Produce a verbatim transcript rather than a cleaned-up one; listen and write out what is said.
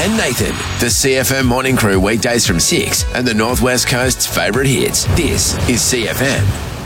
and Nathan. The C F M Morning Crew weekdays from six and the Northwest Coast's favourite hits. This is C F M.